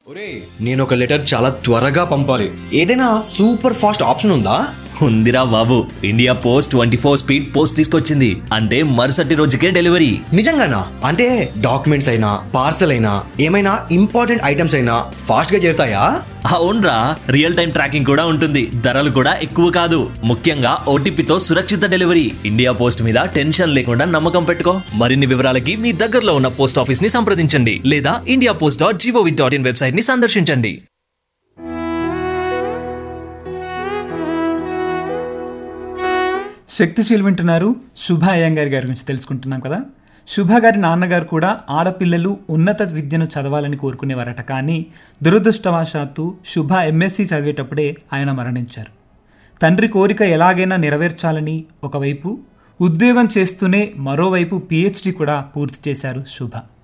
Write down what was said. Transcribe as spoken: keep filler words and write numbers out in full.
ఒరే, నేను ఒక లెటర్ చాలా త్వరగా పంపాలి. ఏదైనా సూపర్ ఫాస్ట్ ఆప్షన్ ఉందా? ఉందిరా బాబు, India post twenty four speed post తీసుకొచ్చింది. అంటే మరుసటి రోజుకే డెలివరీ. నిజంగానా? అంటే డాక్యుమెంట్స్ అయినా పార్సల్ అయినా ఏమైనా ఇంపార్టెంట్ ఐటమ్స్ అయినా ఫాస్ట్ గా చేరుతాయా? అవునరా, రియల్ టైం ట్రాకింగ్ కూడా ఉంటుంది. ధరలు కూడా ఎక్కువ కాదు. ముఖ్యంగా ఓటీపీతో సురక్షిత డెలివరీ. ఇండియా పోస్ట్ మీద టెన్షన్ లేకుండా నమ్మకం పెట్టుకో. మరిన్ని వివరాలకి మీ దగ్గరలో ఉన్న పోస్ట్ ఆఫీస్ ని సంప్రదించండి లేదా India post dot GOV dot in website ని సందర్శించండి. శక్తిశీల్ వింటున్నారు. శుభ అయ్యంగారి గారి గురించి తెలుసుకుంటున్నాం కదా. శుభ గారి నాన్నగారు కూడా ఆడపిల్లలు ఉన్నత విద్యను చదవాలని కోరుకునేవారట. కానీ దురదృష్టవశాత్తు శుభ ఎంఎస్సి చదివేటప్పుడే ఆయన మరణించారు. తండ్రి కోరిక ఎలాగైనా నెరవేర్చాలని ఒకవైపు ఉద్యోగం చేస్తూనే మరోవైపు పిహెచ్డి కూడా పూర్తి చేశారు శుభ.